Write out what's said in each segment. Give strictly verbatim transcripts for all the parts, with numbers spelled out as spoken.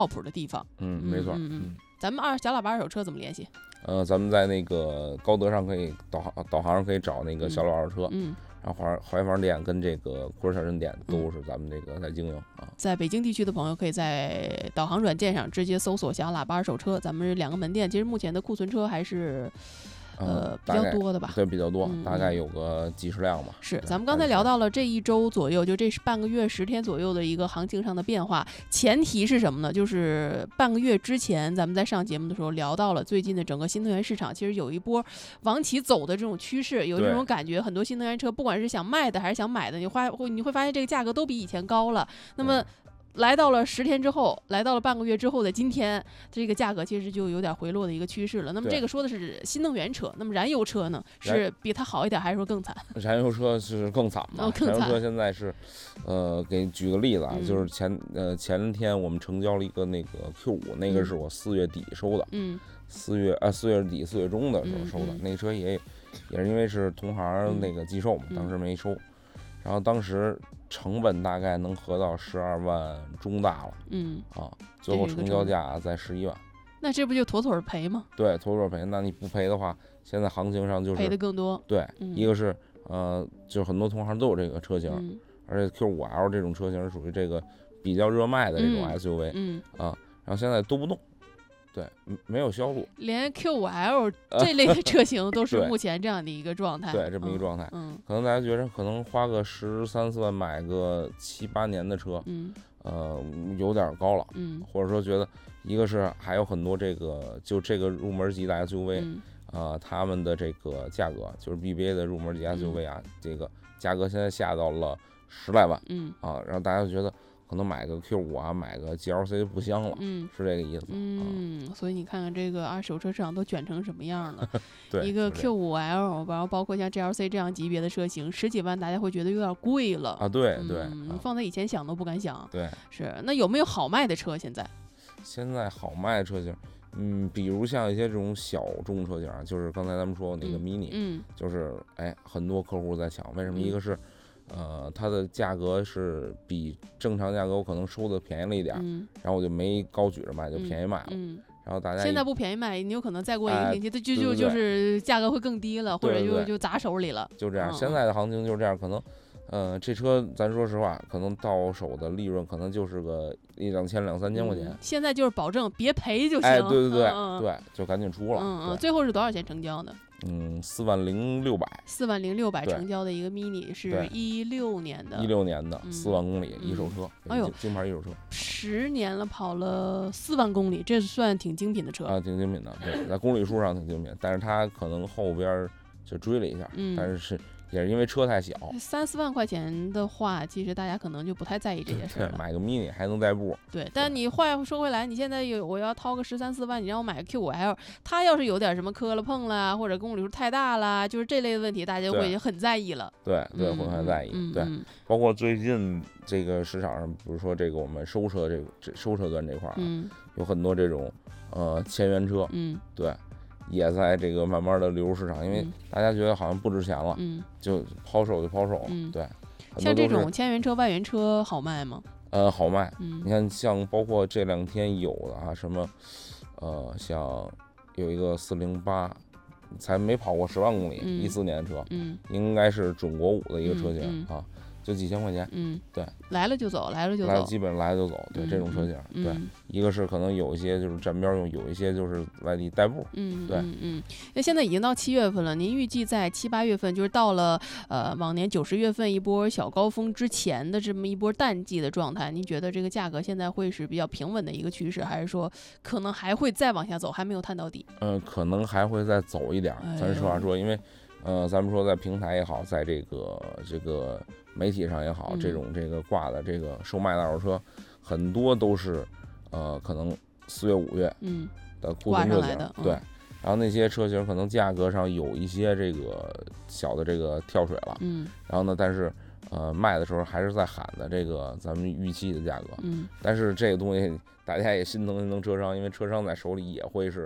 靠谱的地方。 嗯，没错。 嗯嗯，咱们二小喇叭二手车怎么联系？ 呃，咱们在那个高德上可以导航，导航上可以找那个小老二手车。 嗯。 然后怀怀房店跟这个库尔小镇店都是咱们这个在经营啊。 在北京地区的朋友可以在导航软件上直接搜索小喇叭二手车，咱们两个门店其实目前的库存车还是呃比较多的吧？ 对，比较多， 嗯、 大概有个几十辆吧。 是，咱们刚才聊到了这一周左右，就这是半个月十天左右的一个行情上的变化。前提是什么呢？就是半个月之前，咱们在上节目的时候聊到了最近的整个新能源市场，其实有一波往起走的这种趋势，有这种感觉。很多新能源车，不管是想卖的还是想买的，你发会你会发现这个价格都比以前高了。那么来到了十天之后，来到了半个月之后的今天，这个价格其实就有点回落的一个趋势了。那么这个说的是新能源车，那么燃油车呢，是比它好一点，还是说更惨？ 燃油车是更惨嘛？ 哦、更惨。 燃油车现在是，呃，给举个例子啊， 嗯、 就是前呃前天我们成交了一个那个 Q 五，那个是我四月底收的， 嗯， 四月啊四月底四月中的时候收的， 嗯嗯、 那车也也是因为是同行那个寄售嘛， 嗯、 当时没收。然后当时成本大概能合到十二万中大了， 嗯啊，最后成交价在十一万， 那这不就妥妥赔吗？ 对，妥妥赔。那你不赔的话，现在行情上就是赔的更多。 对， 嗯、 一个是呃，就很多同行都有这个车型， 嗯、 而且 Q 五 L 这种车型属于这个比较热卖的这种 S U V， 嗯, 嗯啊，然后现在都不动。对，没有销路， 连 Q 五 L 这类的车型都是目前这样的一个状态。 对，这么一个状态。 嗯， 可能大家觉得可能花个十三四万买个七八年的车， 嗯， 呃，有点高了。 嗯， 或者说觉得一个是还有很多这个就这个入门级的 S U V， 嗯， 呃，他们的这个价格就是 B B A 的入门级 S U V 啊，嗯、这个价格现在下到了十来万。 嗯， 啊，然后大家就觉得。可能买个 Q 五 啊，买个 G L C 不香了， 嗯， 是这个意思。 嗯， 啊、 所以你看看这个二手车市场都卷成什么样了。 对， 一个 Q 五 L， 然后包括像 G L C 这样级别的车型，十几万大家会觉得有点贵了啊。对对， 嗯，你放在以前想都不敢想。 对， 是。那有没有好卖的车？现在？ 现在好卖的车型，嗯，比如像一些这种小众车型，就是刚才咱们说那个 mini， 嗯，嗯就是哎，很多客户在抢，为什么？一个是。呃，它的价格是比正常价格我可能收的便宜了一点， 嗯， 然后我就没高举着卖，就便宜卖了。 嗯，嗯然后大家现在不便宜卖，你有可能再过一个星期，它、 哎、 就就就是价格会更低了， 对对对或者就就砸手里了。 就这样， 嗯、 现在的行情就是这样，可能，呃，这车咱说实话，可能到手的利润可能就是个一两千、两三千块钱、 嗯。现在就是保证别赔就行。 哎，对对对、 嗯、 对，就赶紧出了。 嗯嗯，最后是多少钱成交的？ 嗯，四万零六百， 四万零六百成交的一个 mini 是一六年的， 一六年的四、 嗯、 万公里、嗯、一手车， 哎呦， 金牌一手车， 十年了，跑了四万公里，这算挺精品的车啊，挺精品的，对，在公里数上挺精品，但是它可能后边就追了一下， 嗯， 但是是也是因为车太小， 三四万块钱的话，其实大家可能就不太在意这件事了。 对，买个 mini 还能代步。 对，但你话说回来，你现在有我要掏个十三四万，你让我买个 Q 五 L， 它要是有点什么磕了碰了，或者公里数太大了，就是这类的问题，大家会很在意了。 对对，会很在意。 嗯、 对、 嗯， 包括最近这个市场上，比如说这个我们收车这个这收车端这块儿、啊， 嗯， 有很多这种呃千元车， 嗯， 对。也在这个慢慢的流入市场，因为大家觉得好像不值钱了， 嗯， 就抛售就抛售了， 嗯， 对。 像这种千元车、万元车好卖吗？ 呃，好卖。 嗯， 你看，像包括这两天有的啊，什么，呃，像有一个四零八，才没跑过十万公里，一四、嗯、年的车， 嗯， 应该是准国五的一个车型、 嗯嗯、 啊。就几千块钱， 嗯， 对， 来了就走，来了就走， 基本上来了就走，对、 嗯、 这种车型、 嗯， 对、嗯，一个是可能有一些就是站标用，有一些就是外地代步， 嗯， 对， 嗯嗯，那现在已经到七月份了，您预计在七八月份，就是到了呃往年九十月份一波小高峰之前的这么一波淡季的状态，您觉得这个价格现在会是比较平稳的一个趋势，还是说可能还会再往下走，还没有探到底？ 嗯、呃，可能还会再走一点， 哎、 咱实话说，因为呃，咱们说在平台也好，在这个这个。媒体上也好， 嗯、 这种这个挂的这个售卖的二手车，很多都是，呃，可能四月五月的库存车型， 嗯、 对。然后那些车型可能价格上有一些这个小的这个跳水了， 嗯。 然后呢，但是呃卖的时候还是在喊的这个咱们预期的价格， 嗯。 但是这个东西大家也心疼心疼车商，因为车商在手里也会是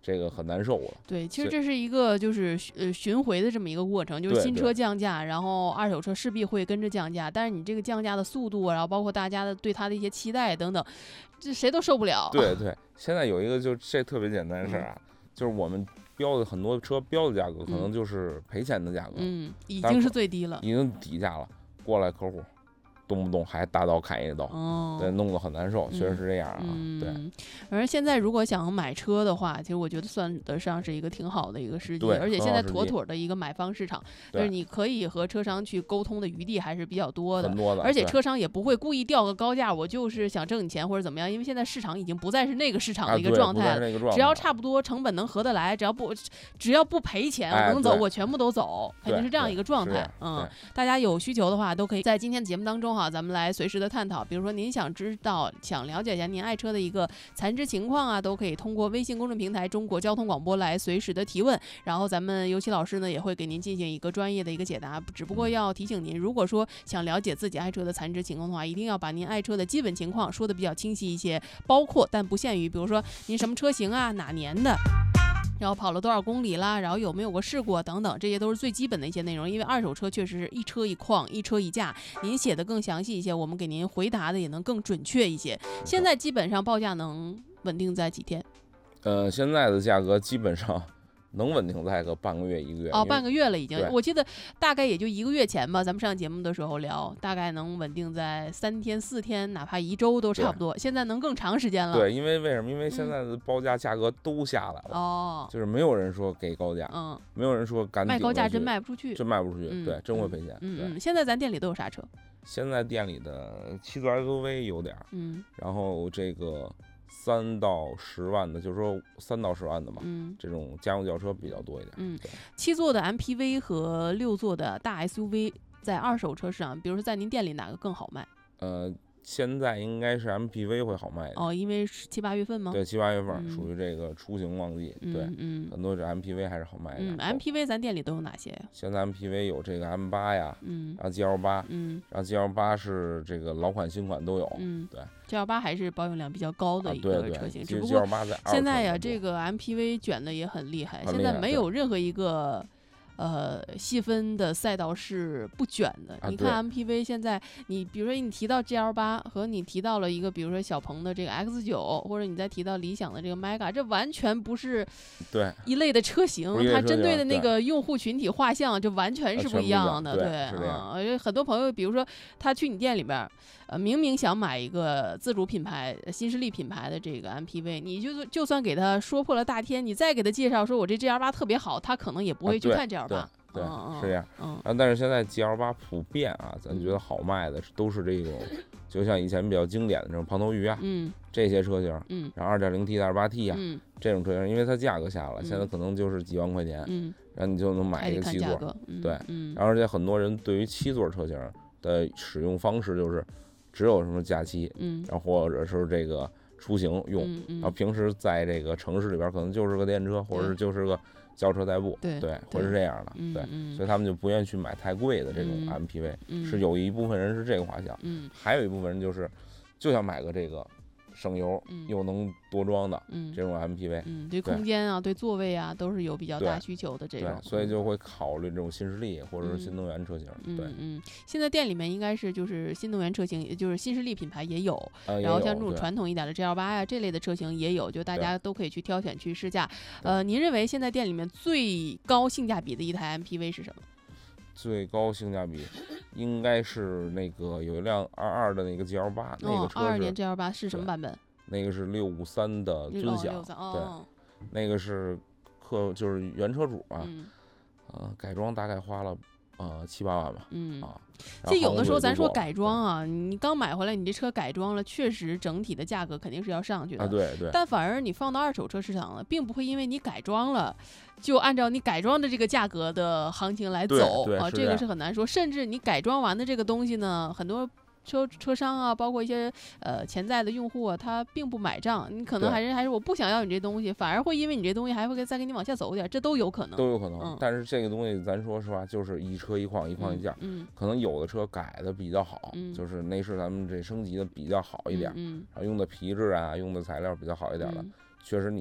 这个很难受了。 对，其实这是一个就是呃巡回的这么一个过程，就是新车降价，然后二手车势必会跟着降价，但是你这个降价的速度，然后包括大家的对它的一些期待等等，这谁都受不了。 对对，现在有一个就这特别简单的事儿啊，嗯、就是我们标的很多车标的价格可能就是赔钱的价格， 嗯，已经是最低了， 已经底价了，过来客户。动不动还大刀砍一刀， 哦、 对，弄得很难受，确实是这样啊。 嗯、 对， 反正现在如果想买车的话，其实我觉得算得上是一个挺好的一个时机，而且现在妥妥的一个买方市场，就是你可以和车商去沟通的余地还是比较多的， 很多的。 而且车商也不会故意调个高价，我就是想挣你钱或者怎么样，因为现在市场已经不再是那个市场的一个状态了， 啊、 只要差不多成本能合得来，只要不只要不赔钱， 哎、 我能走，我全部都走，肯定是这样一个状态。嗯，大家有需求的话，都可以在今天的节目当中哈，咱们来随时的探讨，比如说您想知道、想了解一下您爱车的一个残值情况啊，都可以通过微信公众平台中国交通广播来随时的提问，然后咱们尤其老师呢也会给您进行一个专业的一个解答。只不过要提醒您，如果说想了解自己爱车的残值情况的话，一定要把您爱车的基本情况说的比较清晰一些，包括但不限于，比如说您什么车型啊、哪年的，然后跑了多少公里啦，然后有没有过事故等等，这些都是最基本的一些内容。因为二手车确实是一车一况，一车一价，您写的更详细一些，我们给您回答的也能更准确一些。现在基本上报价能稳定在几天？ 呃，现在的价格基本上能稳定在个半个月一个月哦，半个月了已经。我记得大概也就一个月前吧，咱们上节目的时候聊，大概能稳定在三天四天，哪怕一周都差不多。现在能更长时间了。 对，因为为什么？因为现在的报价价格都下来了。哦、嗯。就是没有人说给高价，嗯，没有人说赶紧卖高价，真卖不出去， 真卖不出去，嗯、对，真会赔钱。 嗯嗯。现在咱店里都有啥车？ 现在店里的七座 S U V 有点，嗯，然后这个。三到十万的，就是说三到十万的嘛，嗯，这种家用轿车比较多一点。 嗯，七座的 M P V 和六座的大 S U V 在二手车市场，比如说在您店里哪个更好卖？ 呃，现在应该是 M P V 会好卖一点。 哦，因为是七八月份吗？ 对，七八月份、嗯、属于这个出行旺季， 嗯、 对， 嗯， 很多这 M P V 还是好卖一点。 嗯 ，M P V 咱店里都有哪些呀？ 现在 M P V 有这个 M 八呀，嗯，然后 G L 八，嗯，然后 G L 八是这个老款新款都有，嗯，对。G L 八还是保有量比较高的一个车型， 啊、 只不过现在呀， 这个 M P V 卷的也很厉害， 很现在没有任何一个呃细分的赛道是不卷的。 啊、 你看 M P V 现在，你比如说你提到 G L 八和你提到了一个，比如说小鹏的这个 X 九，或者你再提到理想的这个 Mega， 这完全不是对一类的车型，它针对的那个用户群体画像就完全是不一样的。 对， 对啊，很多朋友，比如说他去你店里边。呃，明明想买一个自主品牌、新势力品牌的这个 M P V， 你就就算给他说破了大天，你再给他介绍说我这 G L 八特别好，他可能也不会去看 G L 八。 啊、对，对嗯、 是这样。 嗯， 啊，但是现在 G L 八普遍啊，咱觉得好卖的都是这种，就像以前比较经典的这种胖头鱼啊，嗯，这些车型，嗯，然后 二点零 T、二八 T 啊，嗯，这种车型，因为它价格下来， 嗯、 现在可能就是几万块钱，嗯，然后你就能买一个七座， 嗯、 对， 嗯， 然后而且很多人对于七座车型的使用方式就是。只有什么假期，嗯，然后或者是这个出行用， 嗯嗯、 然后平时在这个城市里边可能就是个电车，或者是就是个轿车代步， 对， 对，或者是这样的， 嗯、 对、 嗯， 所以他们就不愿意去买太贵的这种 M P V，、 嗯、 是有一部分人是这个画像， 嗯， 还有一部分人就是就想买个这个省油、 嗯、 又能多装的、 嗯、 这种 M P V， 嗯，对空间啊，对座位啊，都是有比较大需求的这种， 对，所以就会考虑这种新势力或者是新能源车型， 嗯、 对， 嗯，现在店里面应该是就是新能源车型，也就是新势力品牌也有， 呃、 然后像这种传统一点的 G L 八呀这类的车型也有，就大家都可以去挑选去试驾。呃，您认为现在店里面最高性价比的一台 M P V 是什么？ 最高性价比应该是那个有一辆二二的那个 G L 八、哦，那个车是二二年 G L 八是什么版本？ 那个是六五三的尊享， 哦哦、 对，那个是客就是原车主啊， 嗯、 呃，改装大概花了呃七八万吧， 嗯啊。 其实有的时候咱说改装啊，你刚买回来，你这车改装了，确实整体的价格肯定是要上去的。 啊，对对。 但反而你放到二手车市场了，并不会因为你改装了，就按照你改装的这个价格的行情来走啊，这个是很难说。甚至你改装完的这个东西呢，很多。车车商啊，包括一些呃潜在的用户啊，他并不买账，你可能还是还是我不想要你这东西，反而会因为你这东西还会再给你往下走点，这都有可能， 都有可能。 嗯、 但是这个东西咱说实话，就是一车一况，一况一价。 嗯， 可能有的车改的比较好， 嗯、 就是内饰咱们这升级的比较好一点， 嗯， 然后用的皮质啊，用的材料比较好一点的， 嗯、 确实你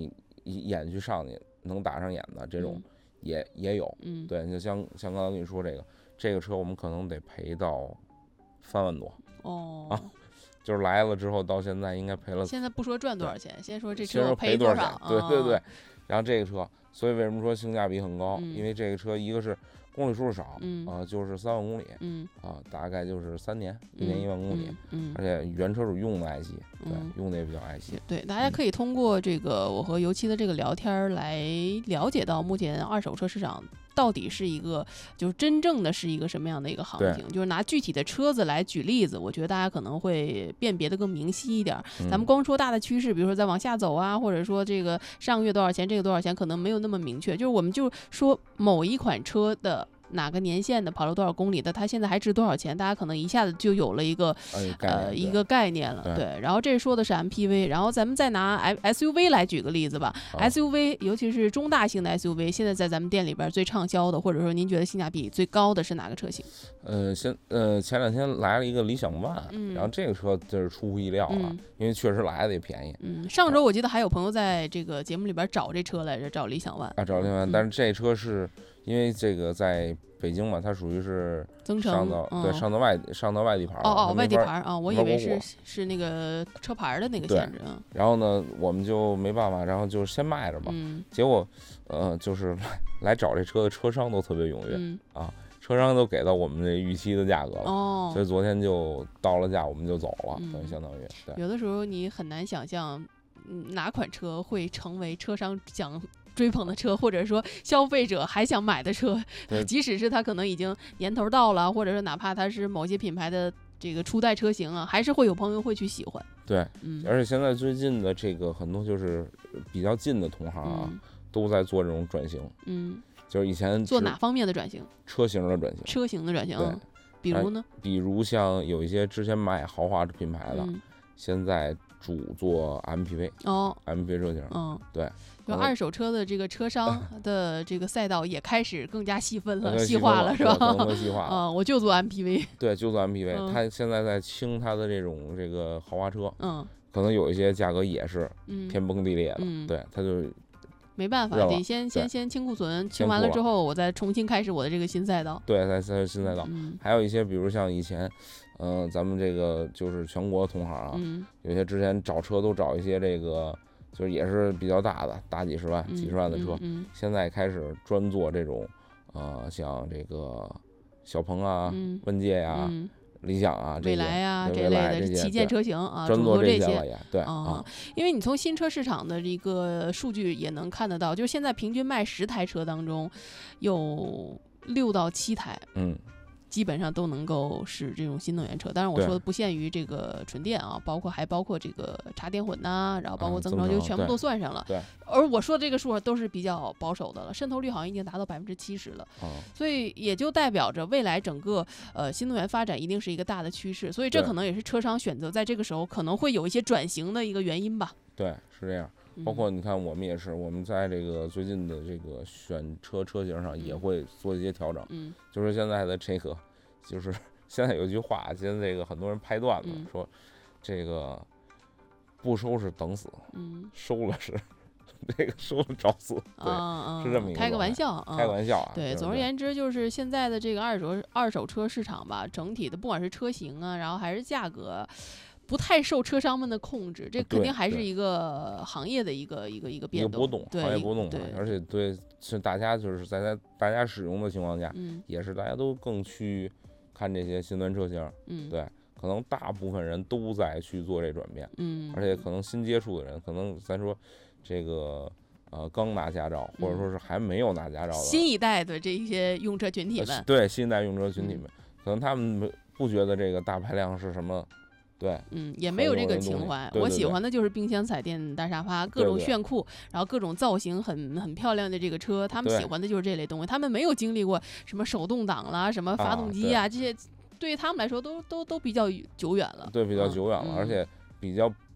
眼去上去能打上眼的这种也、嗯、也有， 嗯， 对，就像像刚才跟你说这个这个车，我们可能得赔到三万多哦啊，就是来了之后到现在应该赔了。 现在不说赚多少钱，先说这车我赔多少钱， 对对对。 哦、 然后这个车，所以为什么说性价比很高？ 嗯、 因为这个车一个是公里数少， 嗯啊、呃，就是三万公里， 嗯啊，大概就是三年，一年一万公里， 嗯，嗯而且原车主用的爱惜，对， 嗯、 用的也比较爱惜。 对，大家可以通过这个我和油漆的这个聊天来了解到目前二手车市场到底是一个，就是真正的是一个什么样的一个行情，就是拿具体的车子来举例子，我觉得大家可能会辨别的更明晰一点。 嗯、 咱们光说大的趋势，比如说再往下走啊，或者说这个上个月多少钱，这个多少钱，可能没有那么明确。就是我们就说某一款车的哪个年限的，跑了多少公里的，它现在还值多少钱，大家可能一下子就有了一个、 呃, 呃一个概念了。 对， 对，然后这说的是 M P V， 然后咱们再拿 S U V 来举个例子吧。S U V 尤其是中大型的 S U V， 现在在咱们店里边最畅销的，或者说您觉得性价比最高的是哪个车型？ 呃，先呃前两天来了一个理想 ONE，、嗯、然后这个车就是出乎意料了， 嗯、 因为确实来的也便宜。 嗯，上周我记得还有朋友在这个节目里边找这车来着，找理想 ONE 啊，找理想 ONE，、嗯、但是这车是因为这个在北京嘛，它属于是上到、 嗯、 对上到外上到外地牌哦哦外地牌啊，我以为是是那个车牌的那个限制啊。 然后呢，我们就没办法，然后就先卖着吧。 嗯、 结果呃，就是来来找这车的车商都特别踊跃、 嗯、啊， 车商都给到我们这预期的价格了。 哦， 所以昨天就到了价，我们就走了， 嗯、 等于相当于对。 有的时候你很难想象，嗯，哪款车会成为车商想追捧的车，或者说消费者还想买的车，即使是它可能已经年头到了，或者是哪怕它是某些品牌的这个初代车型啊，还是会有朋友会去喜欢。 对， 嗯， 而且现在最近的这个很多就是比较近的同行啊， 嗯、 都在做这种转型。 嗯， 就是以前做哪方面的转型？ 车型的转型。 车型的转型。 对， 比如呢？ 比如像有一些之前卖豪华品牌的， 嗯、 现在主做 M P V 哦 ，M P V 车型， 嗯， 对， 就二手车的这个车商的这个赛道也开始更加细分了， 细化了，是吧？ 更细化了啊，我就做 M P V， 对，就做 M P V， 嗯、 他现在在清他的这种这个豪华车， 嗯， 可能有一些价格也是天崩地裂的， 嗯、 对，他就没办法，得先先先清库存，清完了之后，我再重新开始我的这个新赛道， 对，再再新赛道， 嗯、 还有一些比如像以前。嗯、呃，咱们这个就是全国同行啊， 嗯、 有些之前找车都找一些这个，就是也是比较大的，大几十万、 嗯、 几十万的车， 嗯嗯、 现在开始专做这种，呃，像这个小鹏啊、 嗯、 问界呀、 嗯、 理想啊、 蔚来啊这类的旗舰车型啊， 专做这些了也对啊、嗯。因为你从新车市场的这个数据也能看得到，就是现在平均卖十台车当中，有六到七台， 嗯。 基本上都能够是这种新能源车，当然我说的不限于这个纯电啊，包括还包括这个插电混呐、啊，然后包括增程，就全部都算上了。 对。 而我说的这个数都是比较保守的了，渗透率好像已经达到百分之七十了。 哦。 所以也就代表着未来整个呃新能源发展一定是一个大的趋势，所以这可能也是车商选择在这个时候可能会有一些转型的一个原因吧。 对，是这样。包括你看，我们也是，我们在这个最近的这个选车车型上也会做一些调整。 嗯。 就是现在的这个。就是现在有句话，现在这个很多人拍段子、 嗯、 说，这个不收是等死， 嗯， 收了是这个收了找死，对， 啊、 是这么一个开个玩笑， 开个玩笑啊。 对， 对， 总而言之，就是现在的这个二手二手车市场吧，整体的不管是车型啊，然后还是价格。不太受车商们的控制，这肯定还是一个行业的一个一个一个变动， 一个波动， 对， 行业波动， 对， 而且对是大家就是在在大家使用的情况下， 嗯， 也是大家都更去看这些新能源车型， 嗯， 对，可能大部分人都在去做这转变， 嗯， 而且可能新接触的人，可能咱说这个呃刚拿驾照，或者说是还没有拿驾照的、 嗯、新一代的这些用车群体们， 呃、对新一代用车群体们、 嗯， 可能他们不觉得这个大排量是什么。对， 嗯，也没有这个情怀。 对对对， 我喜欢的就是冰箱彩电大沙发，各种炫酷， 对对， 然后各种造型很很漂亮的这个车，他们喜欢的就是这类东西。他们没有经历过什么手动挡啦、什么发动机啊， 啊这些，对于他们来说都都都比较久远了。 对，比较久远了， 嗯、 而且比较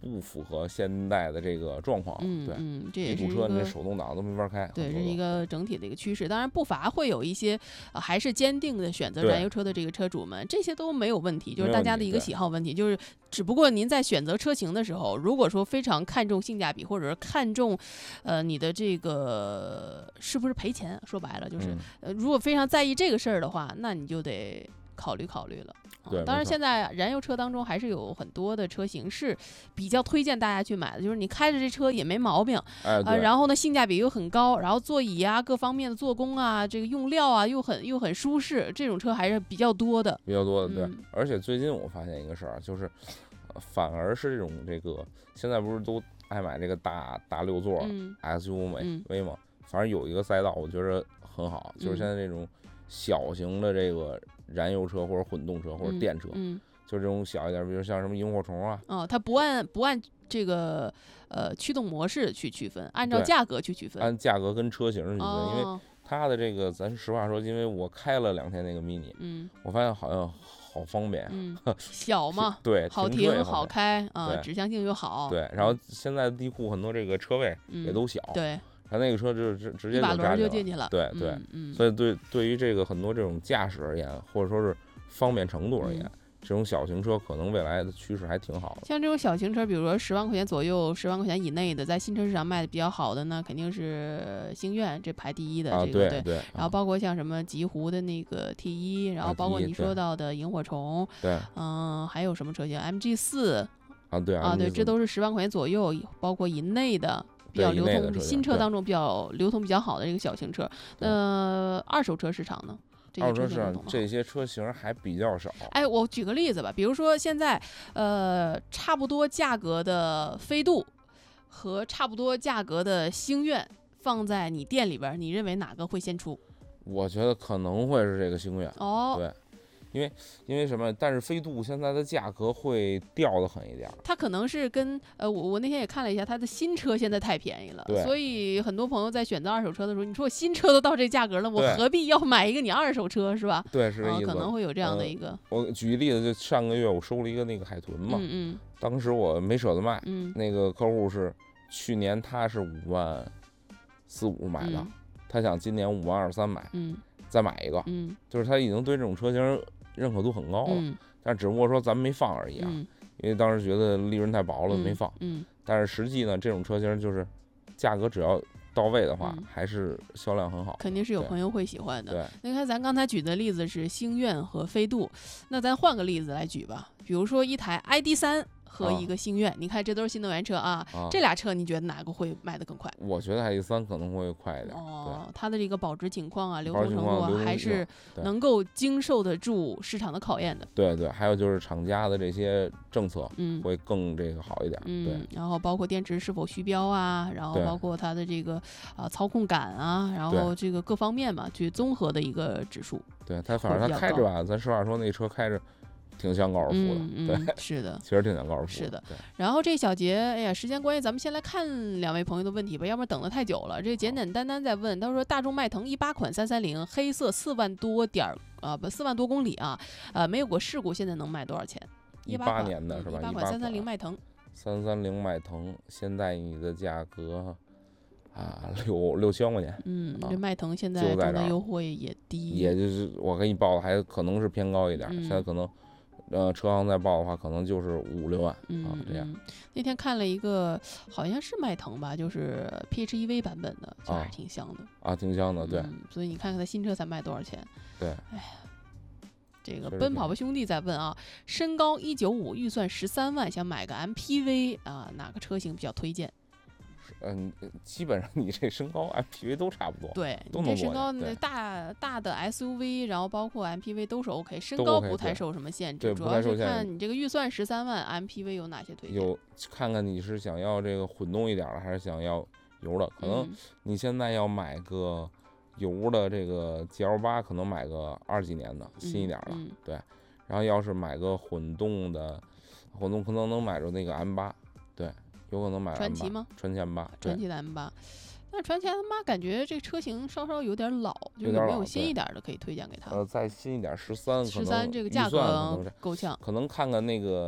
不符合现代的这个状况。 嗯， 对， 嗯，这也是地图车你这手动挡都没法开。 对，这是一个整体的一个趋势。当然，不乏会有一些、呃、还是坚定的选择燃油车的这个车主们，这些都没有问题，就是大家的一个喜好问题。就是只不过您在选择车型的时候，如果说非常看重性价比，或者是看重呃你的这个是不是赔钱，说白了就是、 嗯、 呃如果非常在意这个事儿的话，那你就得考虑考虑了。 对， 当然现在燃油车当中还是有很多的车型是比较推荐大家去买的，就是你开着这车也没毛病， 哎呃，然后呢性价比又很高，然后座椅啊各方面的做工啊，这个用料啊又很又很舒适，这种车还是比较多的， 比较多的。对、 嗯， 而且最近我发现一个事儿，就是、呃、反而是这种这个现在不是都爱买这个大大六座、 嗯、 S U V 嗯 V 吗？反正有一个赛道我觉得很好，就是现在这种小型的这个燃油车或者混动车或者电车， 嗯，嗯就这种小一点，比如像什么萤火虫啊， 哦，它不按不按这个呃驱动模式去区分，按照价格去区分， 按价格跟车型去区分， 哦、 因为它的这个咱实话说，因为我开了两天那个 mini， 嗯， 我发现好像好方便， 嗯，小嘛， 对， 好停好开啊、呃，指向性又好， 对，然后现在地库很多这个车位也都小， 嗯、对。 他那个车就直直接就扎就进去了， 对对、 嗯嗯， 所以对对于这个很多这种驾驶而言，或者说是方便程度而言， 嗯、 这种小型车可能未来的趋势还挺好的。 像这种小型车，比如说十万块钱左右、十万块钱以内的，在新车市场卖的比较好的呢，肯定是星愿这排第一的， 啊、 这个对对。 然后包括像什么极狐的那个 T 一、啊，然后包括你说到的萤火虫， 对， 嗯，还有什么车型 M G 四啊，对啊，对，这都是十万块钱左右，包括以内的。比较流通，新车当中比较流通比较好的这个小型车，呃，二手车市场呢？ 二手车市场这些车型还比较少。 哎，我举个例子吧，比如说现在，呃，差不多价格的飞度和差不多价格的星愿放在你店里边，你认为哪个会先出？ 我觉得可能会是这个星愿。 哦， 对。因为因为什么？但是飞度现在的价格会掉得狠一点。 它可能是跟呃，我我那天也看了一下，它的新车现在太便宜了，所以很多朋友在选择二手车的时候，你说我新车都到这价格了，我何必要买一个你二手车是吧？ 对，是这意思、 呃。可能会有这样的一个。 呃、我举个例子，就上个月我收了一个那个海豚嘛， 嗯嗯， 当时我没舍得卖， 嗯， 那个客户是去年他是五万四五买的， 嗯、 他想今年五万二三买， 嗯， 再买一个， 嗯， 就是他已经对这种车型认可度很高了， 嗯、 但只不过说咱们没放而已啊， 嗯、 因为当时觉得利润太薄了、 嗯、 没放， 嗯， 但是实际呢，这种车型就是价格只要到位的话， 嗯、 还是销量很好， 肯定是有朋友会喜欢的。 对， 你看咱刚才举的例子是星愿和飞度，那咱换个例子来举吧，比如说一台 I D 三。和一个星愿、啊，你看这都是新能源车啊， 啊这俩车你觉得哪个会卖得更快？ 我觉得 I D 三可能会快一点。 哦，它的这个保值情况啊、流通程度啊，还是能够经受得住市场的考验的。 对对，还有就是厂家的这些政策， 嗯， 会更这个好一点。 嗯， 对， 然后包括电池是否虚标啊，然后包括它的这个啊、呃、操控感啊，然后这个各方面嘛，去综合的一个指数。 对，它反正它开着吧，咱实话说，那车开着。挺像高尔夫的， 嗯、 对， 嗯、是的， 其实挺像高尔夫的， 是的。然后这小节，哎呀，时间关系，咱们先来看两位朋友的问题吧，要不然等得太久了。这简简单单在问，他说大众迈腾一八款三三零，黑色，四万多点儿啊，不，四万多公里啊，呃，没有过事故，现在能卖多少钱？ 一八年的是吧？ 一八款三三零迈腾， 三三零迈腾，现在你的价格啊，六六七万块钱。 嗯， 啊、 这迈腾现在终端优惠也低， 也就是我给你报的还可能是偏高一点， 嗯、 现在可能。呃，车行再报的话，可能就是五六万、 嗯、 啊，这样、 嗯。那天看了一个，好像是迈腾吧，就是 P H E V 版本的，就还是挺香的啊，啊挺香的，对、 嗯。所以你看看它新车才卖多少钱？ 对， 哎呀，这个奔跑吧兄弟在问啊，身高一九五，预算十三万，想买个 M P V 啊，哪个车型比较推荐？ 嗯，基本上你这身高 M P V 都差不多， 对， 都能你这身高大大的 S U V， 然后包括 M P V 都是 OK， 身高不太受什么限制， OK， 主要是看你这个预算十三万 M P V 有哪些推荐。 有看看你是想要这个混动一点的，还是想要油的？可能你现在要买个油的这个 G L 八，可能买个二几年的新一点的， 嗯嗯、 对。然后要是买个混动的，混动可能能买着那个 M 八，对。有可能买传奇吗？ 传奇 M 八， 传奇的 M 八，但是传奇 M 八感觉这个车型稍稍有点老，就有没有新一点的可以推荐给他？ 呃，再新一点，十三， 十三这个价格够呛， 可能看看那个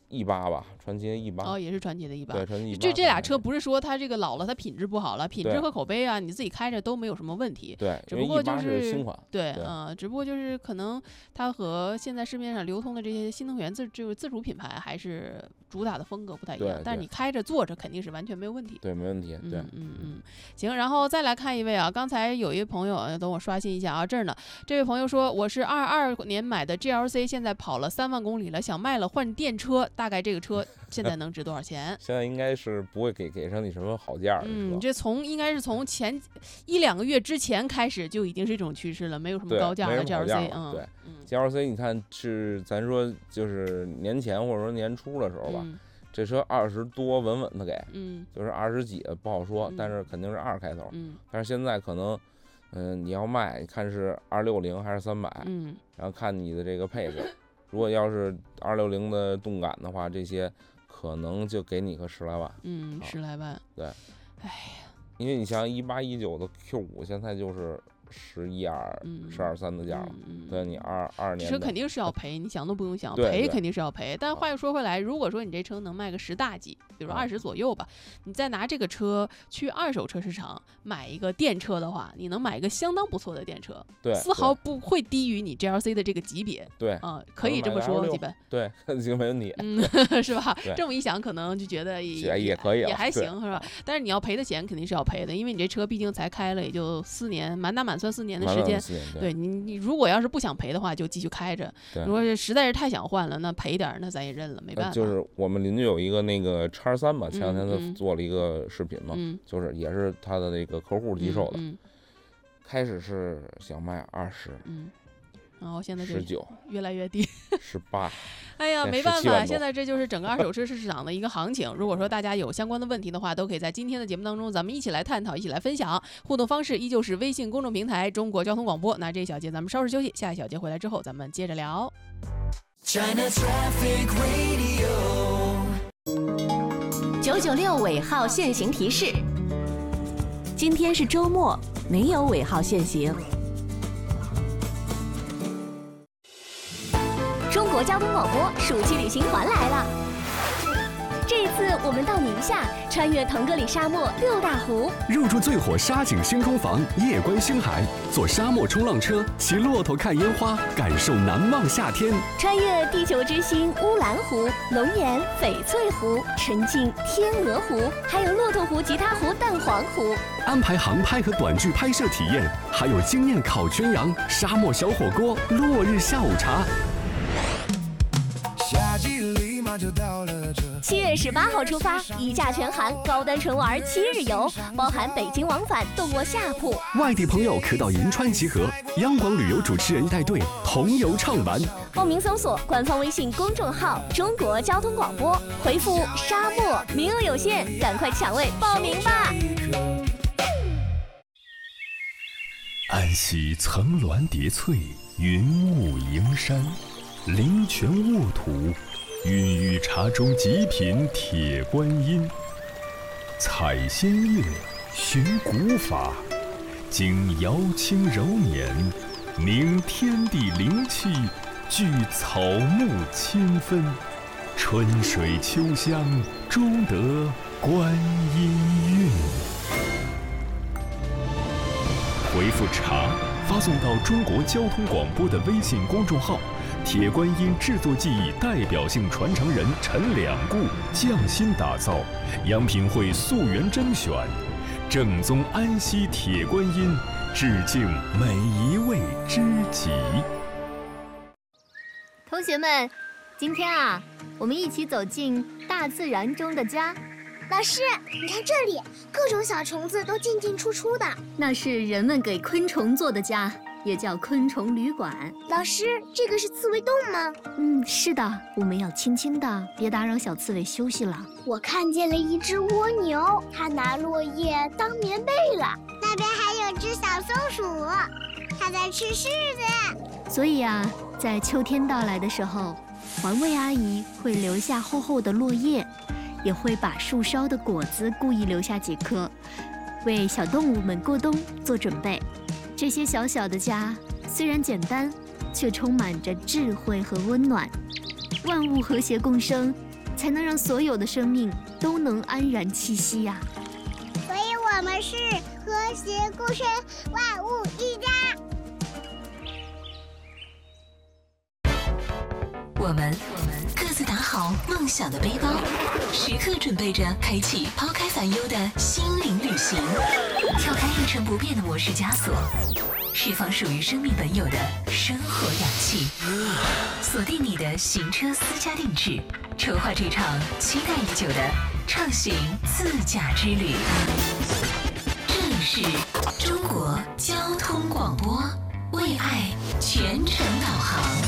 E 八吧，传祺的 E 八哦，也是传祺的 E 八。 对，传祺 E 八。 这这俩车不是说它这个老了，它品质不好了，品质和口碑啊，你自己开着都没有什么问题。 对， 只不过就是, 是新款。 对，嗯、呃，只不过就是可能它和现在市面上流通的这些新能源自就是自主品牌还是主打的风格不太一样。但是你开着坐着肯定是完全没有问题。 对，没问题。对， 嗯嗯嗯。行，然后再来看一位啊，刚才有一位朋友，等我刷新一下啊，这儿呢，这位朋友说我是二二年买的 G L C， 现在跑了三万公里了，想卖了换电车，大概这个车现在能值多少钱？ 现在应该是不会给给上你什么好价的。 嗯，这从应该是从前一两个月之前开始就已经是一种趋势了，没有什么高价的 G L C。嗯， 对，嗯、G L C 你看是咱说就是年前或者说年初的时候吧，嗯、这车二十多稳稳的给，嗯，就是二十几不好说，嗯、但是肯定是二开头。嗯，但是现在可能，嗯、呃，你要卖，看是二六零还是三百，嗯，然后看你的这个配置。如果要是二六零的动感的话，这些可能就给你个十来万。 嗯，十来万。 对， 哎呀， 因为你像一八一九的 Q 五，现在就是十一二、十二三的价了。嗯，对你二二年。 这肯定是要赔，你想都不用想，赔肯定是要赔。但话又说回来，如果说你这车能卖个十大几，比如二十左右吧，你再拿这个车去二手车市场买一个电车的话，你能买一个相当不错的电车， 对， 丝毫不会低于你 G L C 的这个级别。 对， 啊、呃，可以这么说，基本对，这个没问题， 嗯，是吧？这么一想，可能就觉得也也可以， 也还行，是吧？但是你要赔的钱肯定是要赔的，因为你这车毕竟才开了也就四年，满打满算四年的时间。 对, 对你，你如果要是不想赔的话，就继续开着。如果是实在是太想换了，那赔点，那咱也认了，没办法。 就是我们邻居有一个那个叉三嘛，前两天他做了一个视频嘛， 嗯、 就是也是他的那个客户接受的。 嗯嗯、 开始是想卖二十， 嗯，然后现在就十九， 越来越低， 十八。 哎呀，没办法，现在这就是整个二手车市场的一个行情。如果说大家有相关的问题的话，都可以在今天的节目当中，咱们一起来探讨，一起来分享。互动方式依旧是微信公众平台中国交通广播。那这一小节咱们稍事休息，下一小节回来之后咱们接着聊。 九九六尾号限行提示：今天是周末，没有尾号限行。中国交通广播暑期旅行团来了！这一次我们到宁夏，穿越腾格里沙漠六大湖， 入住最火沙景星空房，夜观星海，坐沙漠冲浪车，骑骆驼看烟花，感受难忘夏天。 穿越地球之星乌兰湖、龙岩、翡翠湖，沉浸天鹅湖，还有骆驼湖、吉他湖、蛋黄湖。 安排航拍和短剧拍摄体验，还有惊艳烤全羊、沙漠小火锅、落日下午茶。 七月十八号出发，一价全含，高端纯玩七日游，包含北京往返，动卧下铺。 外地朋友可到银川集合，央广旅游主持人带队同游畅玩。 报名搜索官方微信公众号“中国交通广播”，回复“沙漠”，名额有限，赶快抢位报名吧！ 安溪层峦叠翠，云雾迎山，灵泉沃土，孕育茶中极品铁观音。采仙乐，寻古法，经瑶清柔绵，明天地灵气，聚草木清芬，春水秋香，终得观音韵。回复茶发送到中国交通广播的微信公众号，铁观音制作技艺代表性传承人陈两固匠心打造，央品会溯源甄选，正宗安溪铁观音，致敬每一位知己。 同学们，今天啊，我们一起走进大自然中的家。 老师，你看这里，各种小虫子都进进出出的。 那是人们给昆虫做的家，也叫昆虫旅馆。 老师，这个是刺猬洞吗？ 嗯，是的，我们要轻轻的，别打扰小刺猬休息了。 我看见了一只蜗牛，它拿落叶当棉被了。那边还有只小松鼠，它在吃柿子。 所以啊，在秋天到来的时候，环卫阿姨会留下厚厚的落叶，也会把树梢的果子故意留下几颗，为小动物们过冬做准备。这些小小的家虽然简单，却充满着智慧和温暖。万物和谐共生， 才能让所有的生命都能安然栖息呀、啊。 所以我们是和谐共生，万物一家。 我们我们各自打好梦想的背包，时刻准备着开启抛开烦忧的心灵旅行，跳开一成不变的模式枷锁，释放属于生命本有的生活氧气，锁定你的行车私家定制，筹划这场期待已久的畅行自驾之旅。这里是中国交通广播，为爱全程导航。